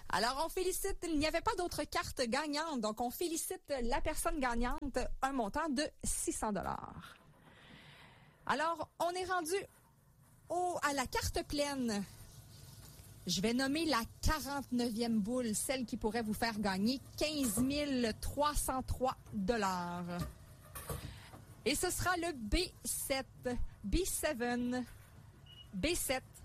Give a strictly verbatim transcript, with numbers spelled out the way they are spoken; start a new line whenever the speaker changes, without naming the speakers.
Alors, on félicite, il n'y avait pas d'autres cartes gagnantes, donc on félicite la personne gagnante, un montant de six cents dollars. Alors, on est rendu au, à la carte pleine. Je vais nommer la quarante-neuvième boule, celle qui pourrait vous faire gagner quinze mille trois cent trois dollars. Et ce sera le B sept. B sept. B sept.